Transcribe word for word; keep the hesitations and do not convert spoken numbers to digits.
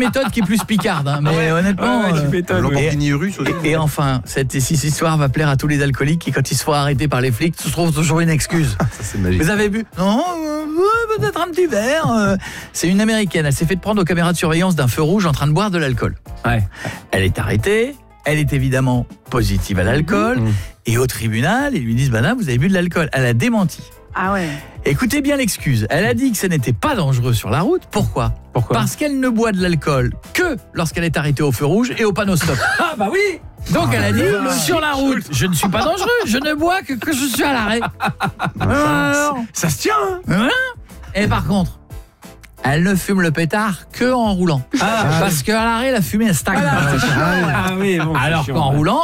méthode qui est plus picarde, hein, mais ouais, honnêtement. Ouais, euh, euh, Lamborghini russe aussi. et, et enfin, cette cette histoire va plaire à tous les alcooliques qui, quand ils se font arrêter par les flics, se trouvent toujours une excuse. Ça, c'est magique. Vous avez bu? Non, euh, euh, peut-être un petit verre. euh. C'est une américaine. Elle s'est fait prendre aux caméras de surveillance d'un feu rouge en train de boire de l'alcool. Ouais. Elle est arrêtée. Elle est évidemment positive à l'alcool. Mmh. Et au tribunal, ils lui disent, madame, vous avez bu de l'alcool. Elle a démenti. Ah ouais. Écoutez bien l'excuse. Elle a dit que ce n'était pas dangereux sur la route. Pourquoi? Pourquoi? Parce qu'elle ne boit de l'alcool que lorsqu'elle est arrêtée au feu rouge et au panneau stop. Ah bah oui. Donc elle a dit, sur la route, je ne suis pas dangereux, je ne bois que que je suis à l'arrêt. Alors, Ça se tient. Hein. Hein? Et par contre, elle ne fume le pétard que en roulant. Ah, Parce qu'à l'arrêt, la fumée, elle stagne. ah oui, bon, Alors c'est qu'en chiant. roulant,